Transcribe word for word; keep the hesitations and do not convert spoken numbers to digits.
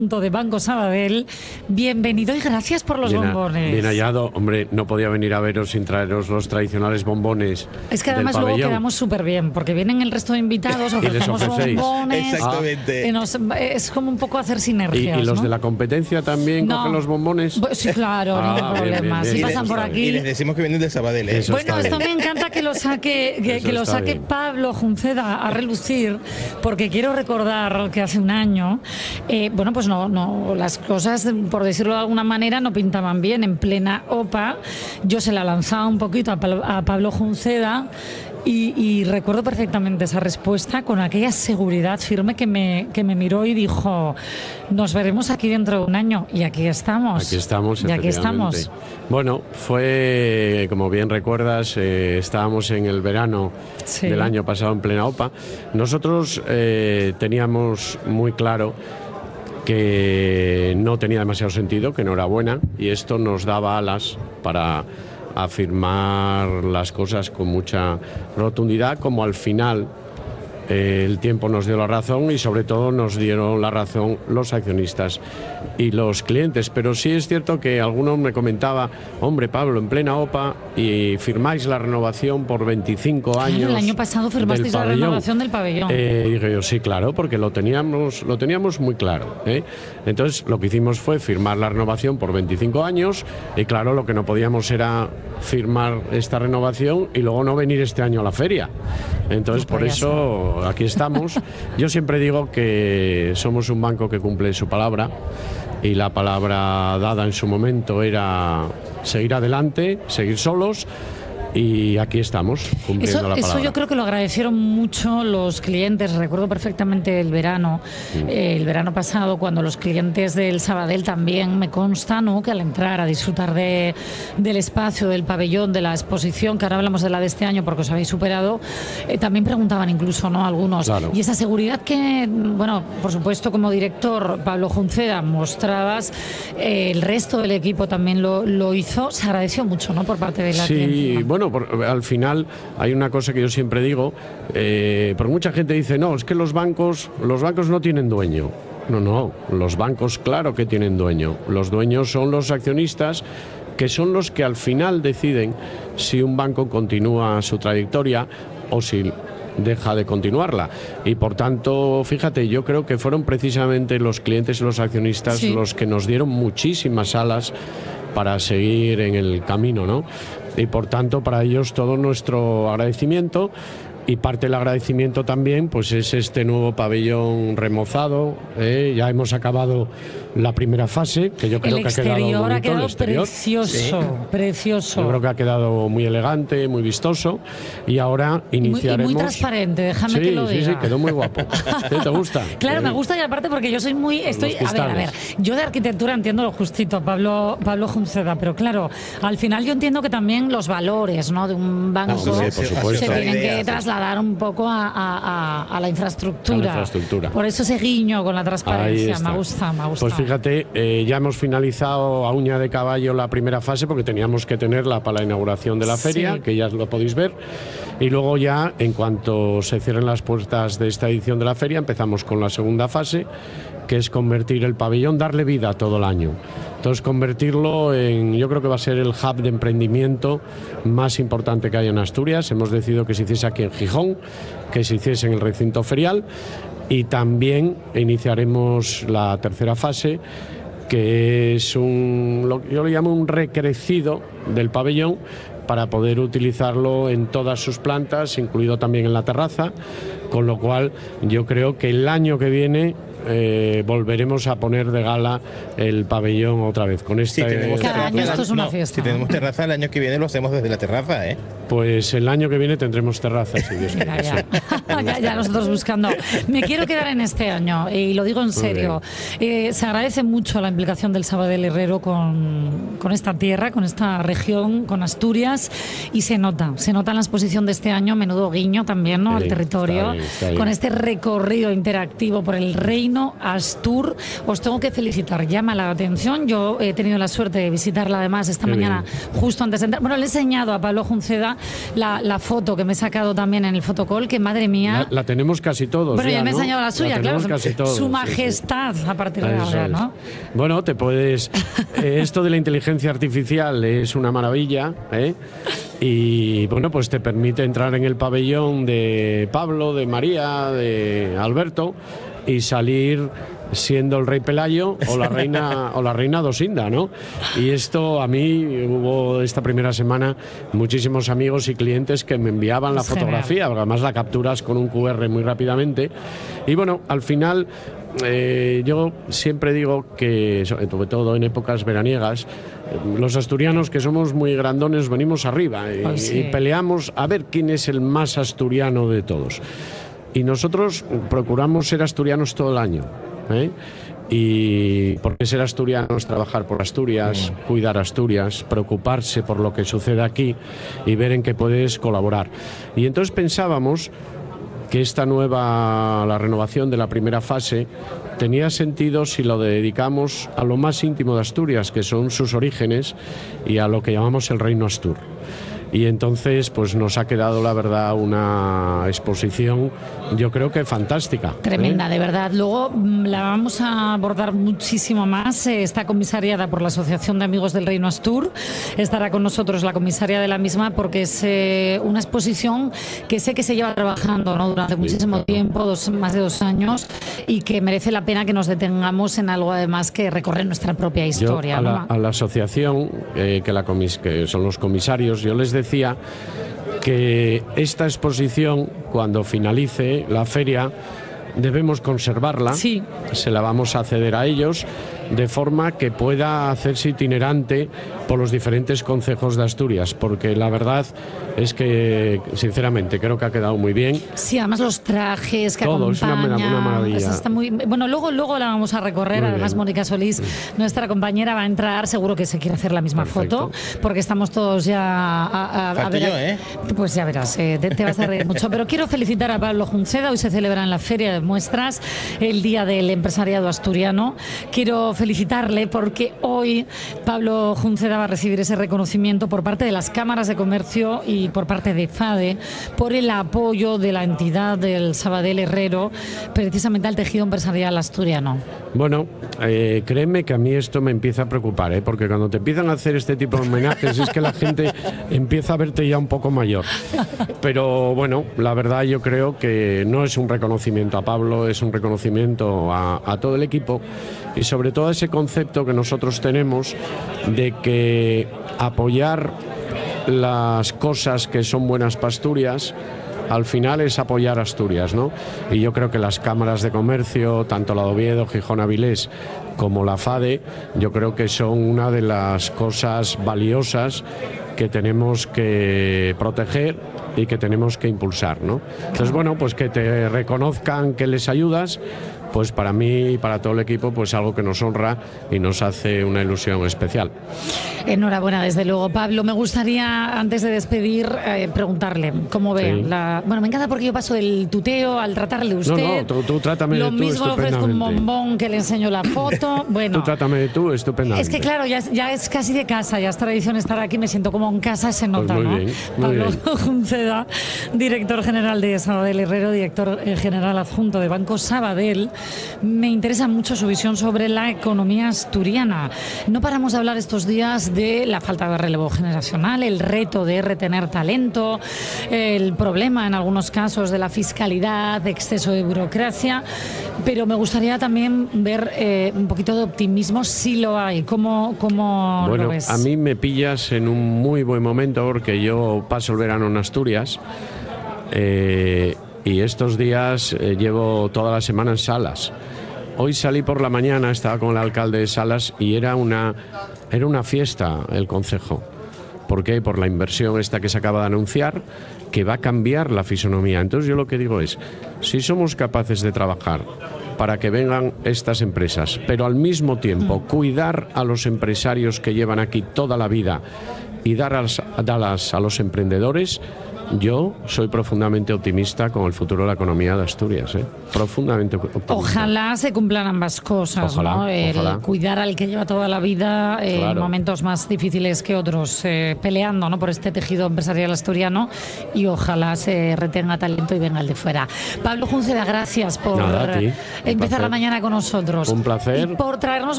de Banco Sabadell, bienvenido y gracias por los bien, bombones. Bien hallado, hombre, no podía venir a veros sin traeros los tradicionales bombones. Es que además luego quedamos súper bien, porque vienen el resto de invitados, ofrecemos bombones. Exactamente. Ah, nos, es como un poco hacer sinergias. ¿Y, y los ¿no? de la competencia también no. cogen los bombones? Sí, claro, ah, ningún problema. Si pasan por aquí. Y les decimos que vienen de Sabadell. ¿eh? Eso Bueno, esto me encanta que lo saque, que, que lo saque bien. Pablo Junceda a relucir, porque quiero recordar que hace un año, eh, bueno, pues no, no las cosas, por decirlo de alguna manera, no pintaban bien. En plena OPA, yo se la lanzaba un poquito a, a Pablo Junceda y, y recuerdo perfectamente esa respuesta con aquella seguridad firme que me, que me miró y dijo: nos veremos aquí dentro de un año. Y aquí estamos. Aquí estamos, y aquí estamos. Bueno, fue, como bien recuerdas, eh, estábamos en el verano sí. del año pasado en plena OPA. Nosotros eh, teníamos muy claro que no tenía demasiado sentido, que no era buena, y esto nos daba alas para afirmar las cosas con mucha rotundidad, como al final eh, el tiempo nos dio la razón y sobre todo nos dieron la razón los accionistas y los clientes. Pero sí es cierto que alguno me comentaba: hombre, Pablo, en plena OPA y firmáis la renovación por veinticinco años. Claro, el año pasado firmasteis la renovación del pabellón. Eh, y dije yo, sí, claro, porque lo teníamos, lo teníamos muy claro, ¿eh? Entonces lo que hicimos fue firmar la renovación por veinticinco años y claro, lo que no podíamos era firmar esta renovación y luego no venir este año a la feria. Entonces por eso aquí estamos. Yo siempre digo que somos un banco que cumple su palabra, y la palabra dada en su momento era seguir adelante, seguir solos. Y aquí estamos, cumpliendo eso, la palabra. Eso yo creo que lo agradecieron mucho los clientes. Recuerdo perfectamente el verano, mm. eh, el verano pasado, cuando los clientes del Sabadell también, me consta, ¿no?, que al entrar a disfrutar de, del espacio, del pabellón, de la exposición, que ahora hablamos de la de este año porque os habéis superado, eh, también preguntaban incluso, ¿no?, algunos. Claro. Y esa seguridad que, bueno, por supuesto, como director, Pablo Junceda, mostrabas, eh, el resto del equipo también lo, lo hizo, se agradeció mucho, ¿no?, por parte de la sí, clientela. Bueno, Bueno, por, al final hay una cosa que yo siempre digo, eh, porque mucha gente dice, no, es que los bancos, los bancos no tienen dueño. No, no, los bancos claro que tienen dueño. Los dueños son los accionistas, que son los que al final deciden si un banco continúa su trayectoria o si deja de continuarla. Y por tanto, fíjate, yo creo que fueron precisamente los clientes y los accionistas sí. los que nos dieron muchísimas alas para seguir en el camino, ¿no? Y por tanto, para ellos todo nuestro agradecimiento. Y parte del agradecimiento también pues es este nuevo pabellón remozado, ¿eh? Ya hemos acabado la primera fase, que yo creo el que ha quedado bonito, ha quedado el exterior precioso, sí. precioso. Yo creo que ha quedado muy elegante, muy vistoso, y ahora iniciaremos. Y muy, y muy transparente, déjame sí, que lo diga. Sí, sí, quedó muy guapo. ¿Te, te gusta? Claro, ¿Eh? me gusta, y aparte porque yo soy muy, estoy, a ver, a ver, yo de arquitectura entiendo lo justito, Pablo, Pablo Junceda, pero claro, al final yo entiendo que también los valores, ¿no?, de un banco, ah, sí, sí, por se tienen que trasladar un poco a, a, a, a la infraestructura. A la infraestructura. Por eso ese guiño con la transparencia, me gusta, me gusta. Pues fíjate, eh, ya hemos finalizado a uña de caballo la primera fase, porque teníamos que tenerla para la inauguración de la feria, sí. que ya lo podéis ver. Y luego ya, en cuanto se cierren las puertas de esta edición de la feria, empezamos con la segunda fase, que es convertir el pabellón, darle vida todo el año. Entonces, convertirlo en, yo creo que va a ser el hub de emprendimiento más importante que hay en Asturias. Hemos decidido que se hiciese aquí en Gijón, que se hiciese en el recinto ferial, y también iniciaremos la tercera fase, que es un, lo que yo le llamo un recrecido del pabellón, para poder utilizarlo en todas sus plantas, incluido también en la terraza, con lo cual yo creo que el año que viene eh, volveremos a poner de gala el pabellón otra vez. Con esta, si tenemos Cada año esto es una no, fiesta. Si tenemos terraza, el año que viene lo hacemos desde la terraza, ¿eh? Pues el año que viene tendremos terraza, si Dios quiere. Ya, ya. ya, ya nosotros buscando. Me quiero quedar en este año, y lo digo en serio. Eh, se agradece mucho la implicación del Sabadell Herrero con, con esta tierra, con esta región, con Asturias, y se nota, se nota en la exposición de este año, menudo guiño también, ¿no?, sí, al territorio, está bien, está bien. Con este recorrido interactivo por el reino Reino Astur. Os tengo que felicitar, llama la atención. Yo he tenido la suerte de visitarla además esta Qué mañana, bien. justo antes de entrar. Bueno, le he enseñado a Pablo Junceda la, la foto que me he sacado también en el fotocall, que madre mía. La, la tenemos casi todos. Bueno, ya, ya me he ¿no? enseñado la suya, la claro. Casi todos, Su sí, majestad sí. a partir de ahora, es. ¿no? Bueno, te puedes. eh, esto de la inteligencia artificial es una maravilla, ¿eh? Y bueno, pues te permite entrar en el pabellón de Pablo, de María, de Alberto y salir siendo el rey Pelayo o la reina o la reina Dosinda, ¿no? Y esto a mí hubo esta primera semana muchísimos amigos y clientes que me enviaban la fotografía, porque además la capturas con un cu erre muy rápidamente. Y bueno, al final eh, yo siempre digo que, sobre todo en épocas veraniegas, los asturianos, que somos muy grandones, venimos arriba y, oh, sí. y peleamos a ver quién es el más asturiano de todos. Y nosotros procuramos ser asturianos todo el año, ¿eh? Y porque ser asturiano es trabajar por Asturias, mm. cuidar Asturias, preocuparse por lo que sucede aquí y ver en qué puedes colaborar. Y entonces pensábamos que esta nueva, la renovación de la primera fase, tenía sentido si lo dedicamos a lo más íntimo de Asturias, que son sus orígenes, y a lo que llamamos el Reino Astur. Y entonces pues nos ha quedado, la verdad, una exposición, yo creo que fantástica. Tremenda, ¿eh? de verdad. Luego la vamos a abordar muchísimo más. Está comisariada por la Asociación de Amigos del Reino Astur. Estará con nosotros la comisaria de la misma, porque es eh, una exposición que sé que se lleva trabajando, ¿no?, durante muchísimo sí, claro. tiempo, dos, más de dos años, y que merece la pena que nos detengamos en algo además que recorre nuestra propia historia. Yo, a, ¿no? la, a la asociación, eh, que, la comis que son los comisarios, yo les decía que esta exposición, cuando finalice la feria, debemos conservarla, sí. se la vamos a ceder a ellos, de forma que pueda hacerse itinerante por los diferentes concejos de Asturias, porque la verdad es que, sinceramente, creo que ha quedado muy bien. Sí, además los trajes que Todo, acompañan, es una, una maravilla. Está muy, bueno, luego, luego la vamos a recorrer, muy además bien. Mónica Solís, sí. nuestra compañera, va a entrar, seguro que se quiere hacer la misma Perfecto. foto, porque estamos todos ya a, a, a ver... yo, ¿eh? Pues ya verás, eh, te, te vas a reír mucho, pero quiero felicitar a Pablo Junceda. Hoy se celebra en la Feria de Muestras el Día del Empresariado Asturiano. Quiero felicitarle porque hoy Pablo Junceda va a recibir ese reconocimiento por parte de las cámaras de comercio y por parte de FADE por el apoyo de la entidad del Sabadell Herrero precisamente al tejido empresarial asturiano. Bueno, eh, créeme que a mí esto me empieza a preocupar, ¿eh? Porque cuando te empiezan a hacer este tipo de homenajes es que la gente empieza a verte ya un poco mayor. Pero bueno, la verdad yo creo que no es un reconocimiento a Pablo, es un reconocimiento a, a todo el equipo y sobre todo ese concepto que nosotros tenemos de que apoyar las cosas que son buenas para Asturias al final es apoyar a Asturias, ¿no? Y yo creo que las cámaras de comercio, tanto la de Oviedo, Gijón, Avilés, como la FADE, yo creo que son una de las cosas valiosas que tenemos que proteger y que tenemos que impulsar, ¿no? Entonces, bueno, pues que te reconozcan que les ayudas, pues para mí y para todo el equipo, pues algo que nos honra y nos hace una ilusión especial. Enhorabuena, desde luego, Pablo. Me gustaría, antes de despedir, eh, preguntarle cómo ve sí. la... Bueno, me encanta porque yo paso del tuteo al tratarle usted. No, no, tú, tú trátame Lo de tú mismo le ofrezco un bombón que le enseño la foto. Bueno, tú trátame de tú estupendamente. Es que claro, ya, ya es casi de casa, ya es tradición estar aquí, me siento como en casa, se nota, pues muy ¿no? Bien, muy Pablo bien. Junceda, director general de Sabadell Herrero, director general adjunto de Banco Sabadell. Me interesa mucho su visión sobre la economía asturiana. No paramos de hablar estos días de la falta de relevo generacional, el reto de retener talento, el problema en algunos casos de la fiscalidad, de exceso de burocracia, pero me gustaría también ver eh, un poquito de optimismo, si lo hay. ¿Cómo, cómo bueno, lo ves? A mí me pillas en un muy buen momento porque yo paso el verano en Asturias eh, y estos días eh, llevo toda la semana en Salas. Hoy salí por la mañana, estaba con el alcalde de Salas y era una, era una fiesta el concejo. ¿Por qué? Por la inversión esta que se acaba de anunciar, que va a cambiar la fisonomía. Entonces yo lo que digo es, si somos capaces de trabajar para que vengan estas empresas, pero al mismo tiempo cuidar a los empresarios que llevan aquí toda la vida y darlas, darlas a los emprendedores, Yo soy profundamente optimista con el futuro de la economía de Asturias, ¿eh? Profundamente optimista. Ojalá se cumplan ambas cosas, Ojalá, ¿no? El ojalá. cuidar al que lleva toda la vida eh, Claro. en momentos más difíciles que otros, eh, peleando, ¿no?, por este tejido empresarial asturiano, y ojalá se retenga talento y venga el de fuera. Pablo Junceda, gracias por Nada, a ti. Un empezar placer. la mañana con nosotros. Un placer. Y por traernos